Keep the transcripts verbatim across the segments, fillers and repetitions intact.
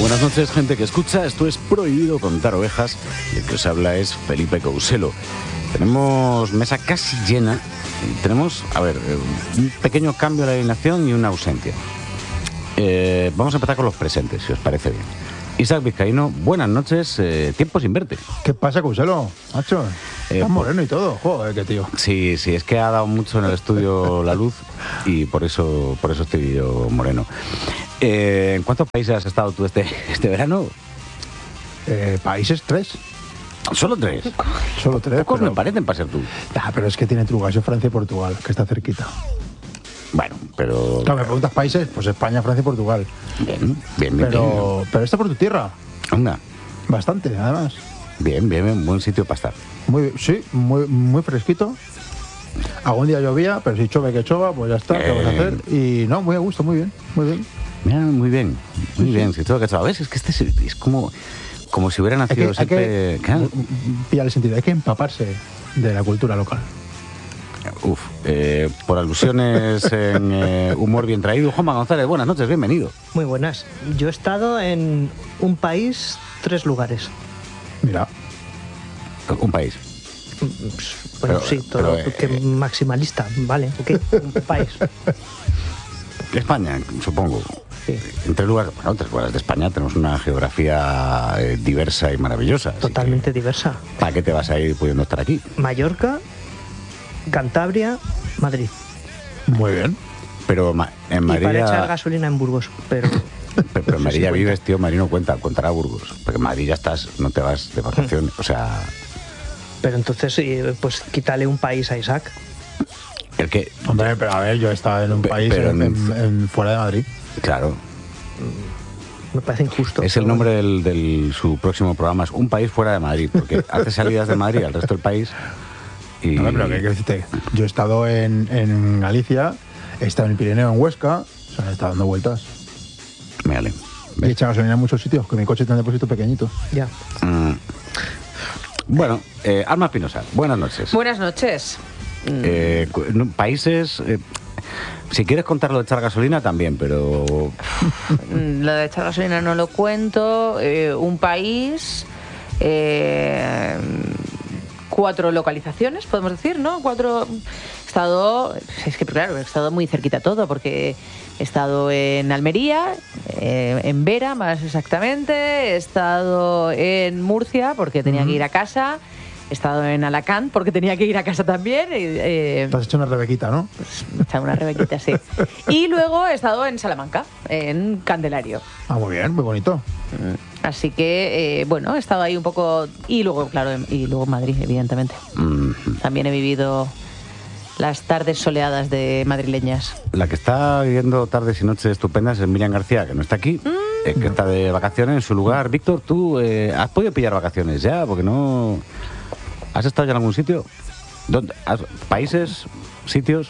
Buenas noches, gente que escucha. Esto es Prohibido Contar Ovejas y el que os habla es Felipe Couselo. Tenemos mesa casi llena. Tenemos, a ver, un pequeño cambio de la alineación y una ausencia. Eh, vamos a empezar con los presentes, si os parece bien. Isaac Vizcaíno, buenas noches, eh, tiempo sin verte. ¿Qué pasa, Couselo? Macho, Eh, estás moreno y todo. Joder, qué tío. Sí, sí, es que ha dado mucho en el estudio la luz y por eso, por eso estoy yo moreno. Eh, ¿En cuántos países has estado tú este, este verano? Eh, países tres. Solo tres. Solo tres. Pocos pero... me parecen para ser tú. Ah, pero es que tiene trucas. Yo Francia y Portugal, que está cerquita. Bueno, pero... Claro, me preguntas países, pues España, Francia y Portugal. Bien, bien, bien. Pero, bien. pero está por tu tierra. Anda. Bastante, además. Bien, bien, bien, buen sitio para estar. Muy, sí, muy, muy fresquito. Algún día llovía, pero si chove que chova, pues ya está, ¿qué vas a hacer? Y no, muy a gusto, muy bien, muy bien. Mira, muy bien, muy Sí, bien. sí. Si todo que sabes, es que este es, es como, como si hubiera Hay nacido que, hay siempre... que Claro. pillar el sentido, hay que empaparse de la cultura local. Uf, eh, por alusiones en eh, humor bien traído. Juanma González, buenas noches, bienvenido. Muy buenas. Yo he estado en un país, tres lugares. Mira, Un país. Bueno, Pero- sí, todo pero, eh, que maximalista, vale, ok, un país. España, supongo. Sí. En tres lugares, bueno, tres lugares de España tenemos una geografía eh, diversa y maravillosa. así Totalmente diversa. que, ¿para qué te vas a ir pudiendo estar aquí? Mallorca, Cantabria, Madrid. muy bien. Pero ma- en Y para echar Madrid... gasolina en Burgos, pero Pero, pero en Sí, Madrid sí ya cuenta. vives, tío, Madrid no cuenta, contará Burgos. Porque en Madrid ya estás, no te vas de vacaciones. O sea, pero entonces eh, pues quítale un país a Isaac. el que... Hombre, pero a ver, yo he estado en un Pe- país pero en, en- en- en- fuera de Madrid. Claro, Me parece injusto. es el pero nombre del, del- su próximo programa, es Un País Fuera de Madrid. Porque hace salidas de Madrid al resto del país y... A ver, pero ¿qué quiero decirte? Yo he estado en, en Galicia, he estado en el Pirineo, en Huesca, o sea, he estado dando vueltas. Me ale. Y he echado gasolina en muchos sitios, que mi coche tiene un depósito pequeñito. Ya. Mm. Bueno, eh, Alma Espinosa, buenas noches. Buenas noches. Eh, cu- no, países... eh, si quieres contar lo de echar gasolina también, pero... Mm, Lo de echar gasolina no lo cuento. Eh, un país, eh, cuatro localizaciones, podemos decir, ¿no? Cuatro. He estado, es que claro, he estado muy cerquita todo, porque he estado en Almería, eh, en Vera más exactamente, he estado en Murcia porque tenía que ir a casa, he estado en Alacant porque tenía que ir a casa también. y, eh, Te has hecho una rebequita, ¿no? Está una rebequita, sí. Y luego he estado en Salamanca, en Candelario. Ah, muy bien, muy bonito. Así que, eh, bueno, he estado ahí un poco... Y luego, claro, en- y luego en Madrid, evidentemente. mm, También he vivido las tardes soleadas de madrileñas. La que está viviendo tardes y noches estupendas es Miriam García, que no está aquí, eh, que está de vacaciones en su lugar. Víctor, ¿tú eh, has podido pillar vacaciones ya? Porque no... ¿Has estado ya en algún sitio? ¿Dónde? ¿Has- ¿Países? ¿Sitios?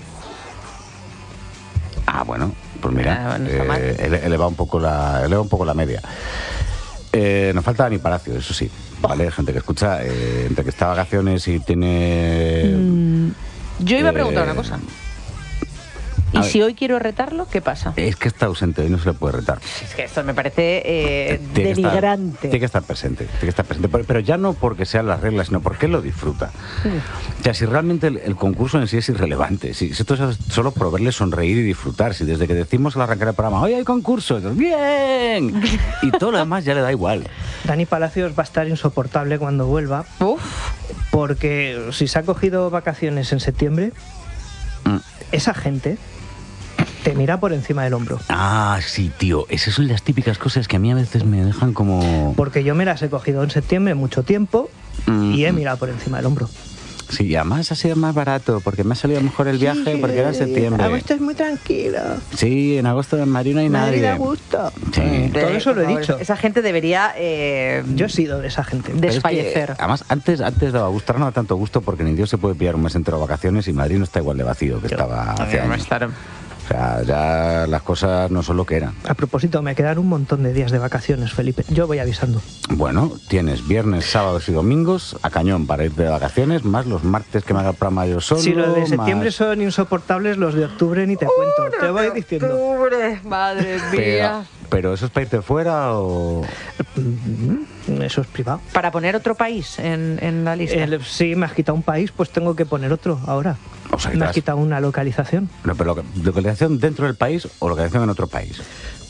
Ah, bueno, pues mira, Ah, no está mal. eh, ele- eleva un poco la, eleva un poco la media. Eh, nos falta Dani Palacio, eso sí, ¿vale? Gente que escucha, eh, entre que está de vacaciones y tiene... Yo iba a Eh, preguntar una cosa. a ¿Y ver. si hoy quiero retarlo, qué pasa? Es que está ausente, hoy no se le puede retar. Es que esto me parece eh, Tiene que estar- denigrante. tiene que estar presente, tiene que estar presente. Pero, pero ya no porque sean las reglas, sino porque él lo disfruta. O sea, si realmente el, el concurso en sí es irrelevante, si, si esto es solo por verle sonreír y disfrutar, si desde que decimos al arrancar el programa, hoy hay concurso, y todos, ¡bien! Y todo lo demás ya le da igual. Dani Palacios va a estar insoportable cuando vuelva, Uf, porque si se ha cogido vacaciones en septiembre, Mm. esa gente te mira por encima del hombro. Ah, sí, tío, esas son las típicas cosas que a mí a veces me dejan como... Porque yo me las he cogido en septiembre mucho tiempo Mm. y he mirado por encima del hombro. Sí, y además ha sido más barato, porque me ha salido mejor el viaje, porque era en septiembre. Agosto es muy tranquilo. Sí, en agosto en Madrid no hay Madrid nadie. da gusto. Sí. Todo de- eso lo he por favor, dicho. Esa gente debería eh, Yo he sido de esa gente. de- Pero es que, desfallecer. además, antes, antes daba gusto, ahora no da tanto gusto porque ni Dios se puede pillar un mes entero de vacaciones y Madrid no está igual de vacío que estaba hace años. O sea, ya las cosas no son lo que eran. A propósito, me quedan un montón de días de vacaciones, Felipe. Yo voy avisando. Bueno, tienes viernes, sábados y domingos a cañón para irte de vacaciones, más los martes que me haga el programa yo solo. Si los de septiembre más- son insoportables, los de octubre ni te cuento. Te voy diciendo. Octubre, madre Pero, mía. ¿Pero eso es para irte fuera o...? Mm, Eso es privado. Para poner otro país en, en la lista. El- si me has quitado un país, pues tengo que poner otro ahora. O sea, que me te has has- quitado una localización. No, pero lo- ¿localización dentro del país o localización en otro país?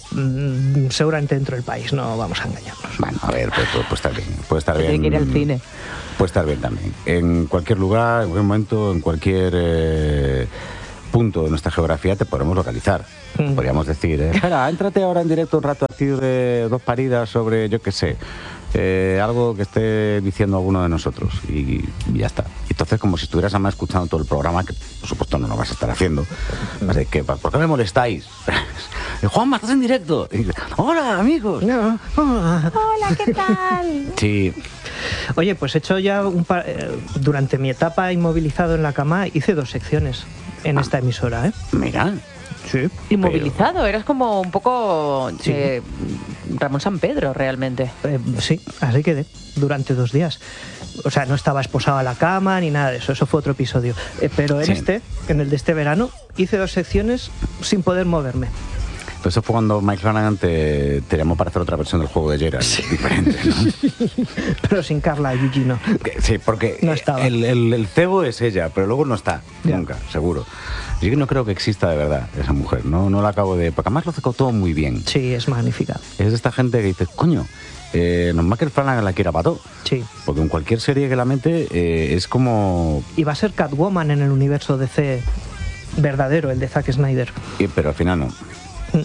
Mm, seguramente dentro del país, no vamos a engañarnos. Bueno, a ver, pues, pues, puede estar bien. Puede estar Se tiene bien. que ir al cine. Puede estar bien también. En cualquier lugar, en cualquier momento, en cualquier eh, punto de nuestra geografía te podremos localizar. Mm. Podríamos decir, eh, espera, éntrate ahora en directo un rato a decir eh, dos paridas sobre, yo qué sé, eh, algo que esté diciendo alguno de nosotros. Y, y ya está. Entonces, como si estuvieras además escuchando todo el programa, que por supuesto no lo vas a estar haciendo. Vas a decir, ¿qué? ¿Por qué me molestáis? Juanma, estás en directo. Y, hola, amigos. No. Ah. Hola, ¿qué tal? Sí. Oye, pues he hecho ya un par... eh, durante mi etapa inmovilizado en la cama hice dos secciones en esta emisora, ¿eh? Mira. Sí. Inmovilizado, eras como un poco Sí. eh, Ramón San Pedro, realmente. Eh, sí, así quedé durante dos días. O sea, no estaba esposado a la cama ni nada de eso, eso fue otro episodio. Eh, pero en Sí. este, en el de este verano, hice dos secciones sin poder moverme. Pues eso fue cuando Mike Flanagan te, te llamó para hacer otra versión del juego de Geralt, diferente, ¿no? Pero sin Carla Yuji, no. Que- Sí, porque No estaba. el, el, el cebo es ella, pero luego no está, Ya. nunca, seguro. Yo que no creo que exista de verdad esa mujer, no, no la acabo de... Porque además lo hace todo muy bien. Sí, es magnífica. Es de esta gente que dice, coño, eh, normal que el Flanagan la quiera para todo. Sí. Porque en cualquier serie que la mete eh, es como... Y va a ser Catwoman en el universo D C verdadero, el de Zack Snyder. y- pero al final no. Mm.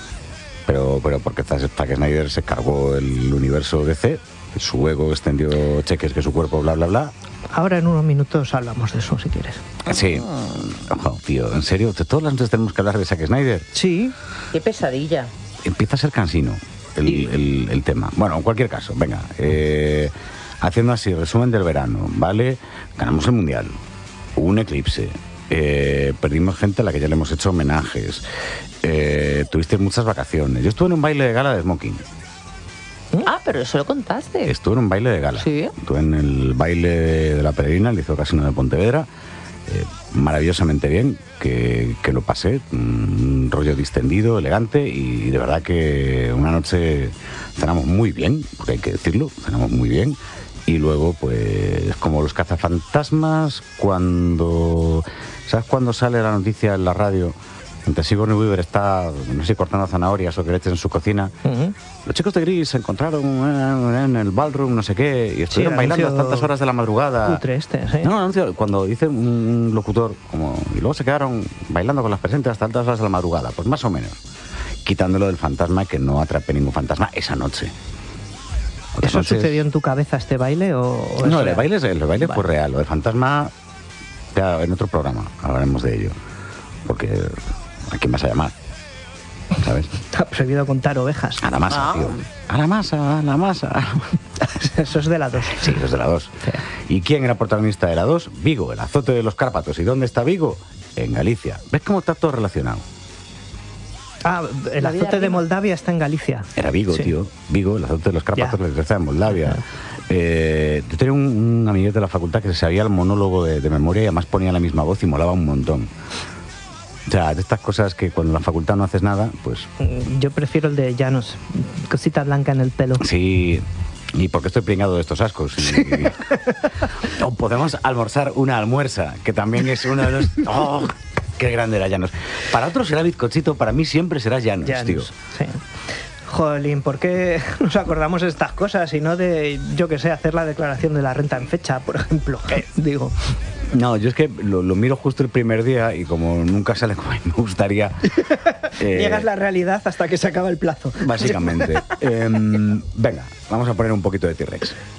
Pero, pero porque Zack Zack Snyder se cargó el universo D C, su ego extendió cheques que su cuerpo, bla, bla, bla. Ahora en unos minutos hablamos de eso, si quieres. Sí. Ojo, tío, en serio, ¿de todas las noches tenemos que hablar de Zack Snyder? Sí. Qué pesadilla. Empieza a ser cansino el, el- el tema. Bueno, en cualquier caso, venga. eh, haciendo así, resumen del verano, ¿vale? Ganamos el Mundial, hubo un eclipse, eh, perdimos gente a la que ya le hemos hecho homenajes, eh, tuviste muchas vacaciones. Yo estuve en un baile de gala de smoking. Ah, pero eso lo contaste. Estuve en un baile de gala. Sí. Estuve en el baile de la Peregrina, el Liceo Casino de Pontevedra. eh, maravillosamente bien, que, que lo pasé. Un rollo distendido, elegante y de verdad que una noche cenamos muy bien, porque hay que decirlo, cenamos muy bien. Y luego, pues, como los cazafantasmas, cuando... ¿Sabes cuando sale la noticia en la radio? Entre Sigourney Weaver está, no sé, cortando zanahorias o queretes en su cocina. Ujú. Los chicos de Gris se encontraron eh, en el ballroom, no sé qué, y estuvieron el bailando a anuncio tantas horas de la madrugada. Cutre este, sí. No, no, anuncio, cuando dice un locutor, como, y luego se quedaron bailando con las presentes hasta altas horas de la madrugada, pues más o menos, quitándolo del fantasma, que no atrape ningún fantasma esa noche. Otras ¿Eso noches- sucedió en tu cabeza, este baile? O, o es No, el real? baile, es- el baile fue Vale. real, lo del fantasma, ya en otro programa hablaremos de ello, porque ¿a quién vas a llamar? ¿Sabes? Está prohibido contar ovejas. A la masa, Ah. tío. A la masa, a la masa. Eso es de la dos. Sí, eso es de la dos. ¿Y quién era protagonista de la dos? Vigo, el azote de los Cárpatos. ¿Y dónde está Vigo? En Galicia. ¿Ves cómo está todo relacionado? Ah, el La vida azote de rima. Moldavia está en Galicia. Era Vigo, Sí. tío. Vigo, el azote de los Cárpatos, Ya. la desgracia de Moldavia. Eh, yo tenía un, un amiguete de la facultad que se sabía el monólogo de, de memoria y además ponía la misma voz y molaba un montón. O sea, de estas cosas que cuando en la facultad no haces nada, pues Mm, Yo prefiero el de Llanos. Cosita blanca en el pelo. sí. Y porque estoy pringado de estos ascos. Y- o podemos almorzar una almuerza, que también es uno de los... ¡Oh! ¡Qué grande era Llanos! Para otros será bizcochito, para mí siempre será Llanos, Llanos, tío. sí. Jolín, ¿por qué nos acordamos de estas cosas y no de, yo que sé, hacer la declaración de la renta en fecha, por ejemplo? Eh, Digo, No, yo es que lo, lo miro justo el primer día y como nunca sale como a mí me gustaría... eh, niegas la realidad hasta que se acaba el plazo. Básicamente. Em, venga, vamos a poner un poquito de T-Rex.